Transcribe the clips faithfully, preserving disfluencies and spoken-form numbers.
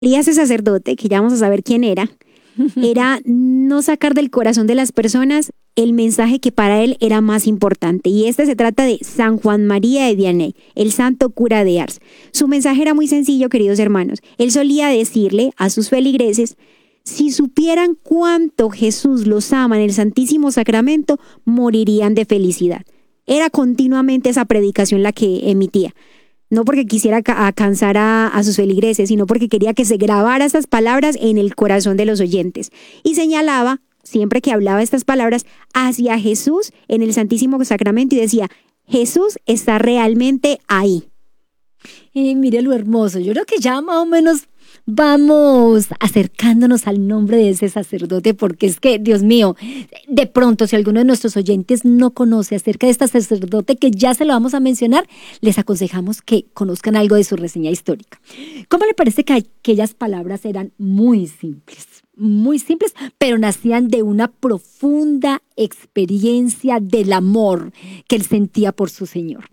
Y ese sacerdote, que ya vamos a saber quién era, era no sacar del corazón de las personas el mensaje que para él era más importante. Y este se trata de San Juan María de Vianney, el santo cura de Ars. Su mensaje era muy sencillo, queridos hermanos. Él solía decirle a sus feligreses: si supieran cuánto Jesús los ama en el Santísimo Sacramento, morirían de felicidad. Era continuamente esa predicación la que emitía. No porque quisiera ca- a cansar a, a sus feligreses, sino porque quería que se grabara estas palabras en el corazón de los oyentes. Y señalaba, siempre que hablaba estas palabras, hacia Jesús en el Santísimo Sacramento y decía: Jesús está realmente ahí. Y mire lo hermoso, yo creo que ya más o menos vamos acercándonos al nombre de ese sacerdote, porque es que, Dios mío, de pronto si alguno de nuestros oyentes no conoce acerca de este sacerdote, que ya se lo vamos a mencionar, les aconsejamos que conozcan algo de su reseña histórica. ¿Cómo le parece que aquellas palabras eran muy simples? Muy simples, pero nacían de una profunda experiencia del amor que él sentía por su Señor.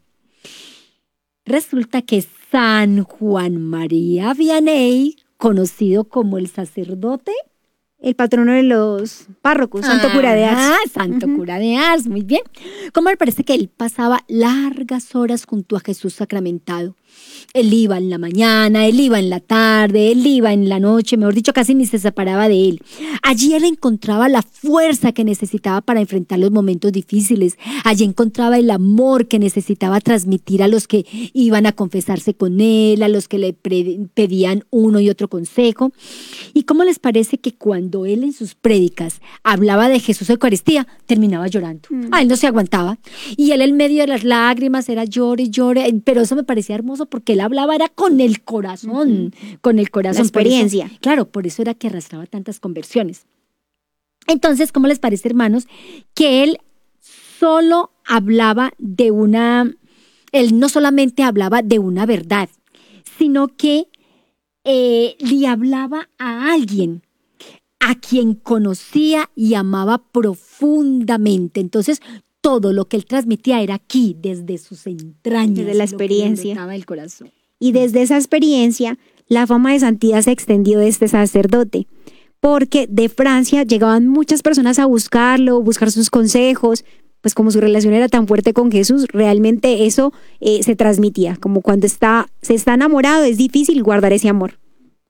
Resulta que San Juan María Vianney, conocido como el sacerdote, El patrono de los párrocos, santo cura de Ars. Ah, santo uh-huh. cura de Ars, muy bien. ¿Cómo le parece que él pasaba largas horas junto a Jesús sacramentado? Él iba en la mañana, él iba en la tarde, él iba en la noche, mejor dicho, casi ni se separaba de él. Allí él encontraba la fuerza que necesitaba para enfrentar los momentos difíciles. Allí encontraba el amor que necesitaba transmitir a los que iban a confesarse con él, a los que le pre- pedían uno y otro consejo. ¿Y cómo les parece que cuando él en sus prédicas hablaba de Jesús Eucaristía, terminaba llorando? Mm. Ah, él no se aguantaba. Y él en medio de las lágrimas era llore y llore, pero eso me parecía hermoso porque él hablaba era con el corazón, uh-huh. con el corazón. La experiencia. Por eso, claro, por eso era que arrastraba tantas conversiones. Entonces, ¿cómo les parece, hermanos, que él solo hablaba de una, él no solamente hablaba de una verdad, sino que eh, le hablaba a alguien a quien conocía y amaba profundamente? Entonces, todo lo que él transmitía era aquí, desde sus entrañas. Desde la experiencia. Lo que le el corazón. Y desde esa experiencia, la fama de santidad se extendió de este sacerdote, porque de Francia llegaban muchas personas a buscarlo, buscar sus consejos. Pues como su relación era tan fuerte con Jesús, realmente eso eh, se transmitía. Como cuando está, se está enamorado, es difícil guardar ese amor.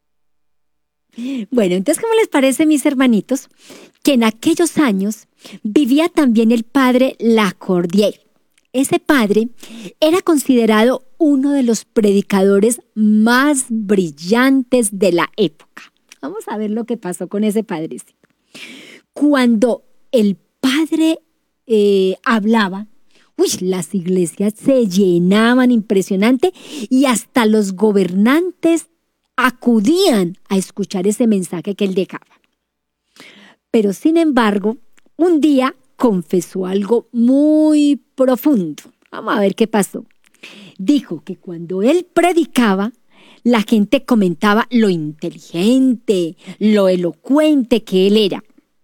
Bueno, entonces, ¿cómo les parece, mis hermanitos, que en aquellos años vivía también el padre Lacordaire? Ese padre era considerado uno de los predicadores más brillantes de la época. Vamos a ver lo que pasó con ese padrecito. Cuando el padre eh, hablaba, uy, las iglesias se llenaban impresionante y hasta los gobernantes acudían a escuchar ese mensaje que él dejaba. Pero sin embargo, un día confesó algo muy profundo. Vamos a ver qué pasó. Dijo que cuando él predicaba, la gente comentaba lo inteligente, lo elocuente que él era.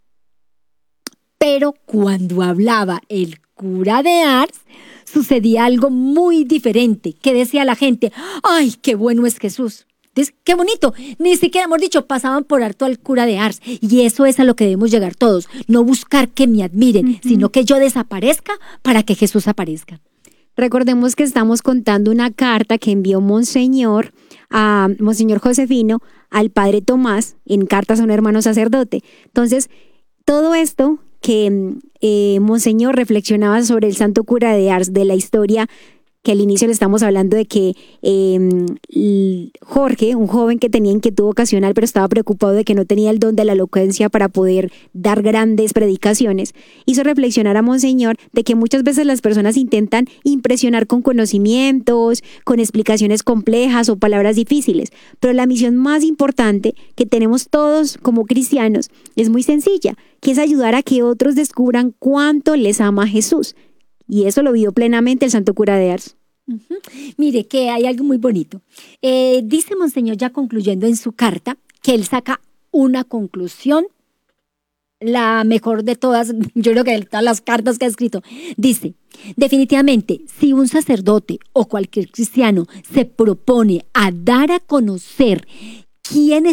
Pero cuando hablaba el cura de Ars, sucedía algo muy diferente, que decía la gente: ¡ay, qué bueno es Jesús! Entonces, qué bonito, ni siquiera, hemos dicho, pasaban por harto al cura de Ars. Y eso es a lo que debemos llegar todos, no buscar que me admiren, uh-huh. sino que yo desaparezca para que Jesús aparezca. Recordemos que estamos contando una carta que envió Monseñor a Monseñor Josefino al padre Tomás en cartas a un hermano sacerdote. Entonces, todo esto que eh, Monseñor reflexionaba sobre el santo cura de Ars, de la historia, que al inicio le estamos hablando de que eh, Jorge, un joven que tenía inquietud vocacional, pero estaba preocupado de que no tenía el don de la elocuencia para poder dar grandes predicaciones, hizo reflexionar a Monseñor de que muchas veces las personas intentan impresionar con conocimientos, con explicaciones complejas o palabras difíciles, pero la misión más importante que tenemos todos como cristianos es muy sencilla, que es ayudar a que otros descubran cuánto les ama Jesús. Y eso lo vio plenamente el santo cura de Ars. Uh-huh. Mire que hay algo muy bonito. Eh, dice Monseñor, ya concluyendo en su carta, que él saca una conclusión, la mejor de todas, yo creo que de todas las cartas que ha escrito. Dice: definitivamente, si un sacerdote o cualquier cristiano se propone a dar a conocer quién